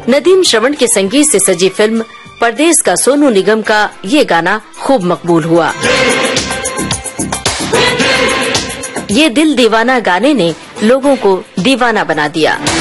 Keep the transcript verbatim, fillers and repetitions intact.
नदीम श्रवण के संगीत से सजी फिल्म परदेस का सोनू निगम का ये गाना खूब मकबूल हुआ। ये दिल दीवाना गाने ने लोगों को दीवाना बना दिया।